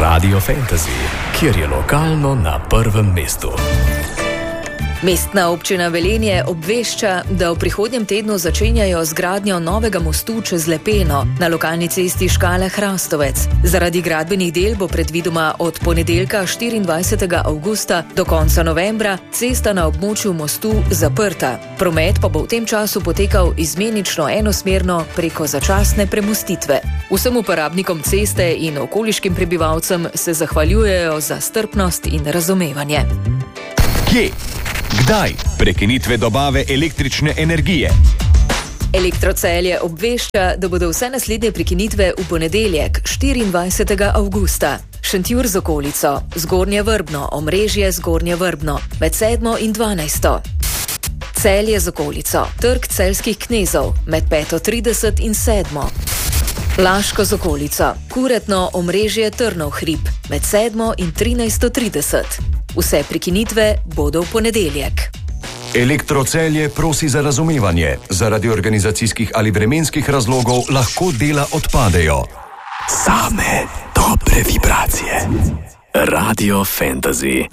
Radio Fantasy, kjer je lokalno na prvem mestu. Mestna občina Velenje obvešča, da v prihodnjem tednu začenjajo z gradnjo novega mostu čez Lepeno na lokalni cesti Škale-Hrastovec. Zaradi gradbenih del bo predvidoma od ponedeljka 24. avgusta do konca novembra cesta na območju mostu zaprta. Promet pa bo v tem času potekal izmenično enosmerno preko začasne premostitve. Vsem uporabnikom ceste in okoliškim prebivalcem se zahvaljujejo za strpnost in razumevanje. Kje? Kdaj? Prekinitve dobave električne energije. Elektrocelje obvešča, da bodo vse naslednje prekinitve v ponedeljek, 24. avgusta. Šentjur z okolico, Zgornje Vrbno, omrežje Zgornje Vrbno, med 7. in 12. Celje z okolico, Trg celjskih knezov, med 5:30 in 7. Laško z okolico, Kuretno, omrežje Trnov hrib, med 7. in 13:30. Vse prekinitve bodo v ponedeljek. Elektrocelje prosi za razumevanje. Zaradi organizacijskih ali vremenskih razlogov lahko dela odpadejo. Same dobre vibracije. Radio Fantasy.